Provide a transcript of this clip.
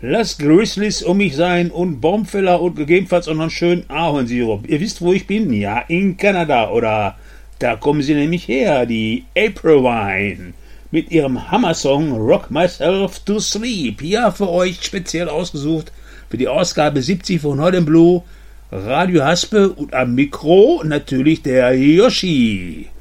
Lasst Grizzlies um mich sein und Baumfäller und gegebenenfalls auch noch einen schönen Ahornsirup. Ihr wisst, wo ich bin? Ja, in Kanada. Oder da kommen sie nämlich her, die April Wine. Mit ihrem Hammersong Rock Myself to Sleep. Ja, für euch speziell ausgesucht für die Ausgabe 70 von Hot & Blue. Radio Haspe und am Mikro natürlich der Yoshi.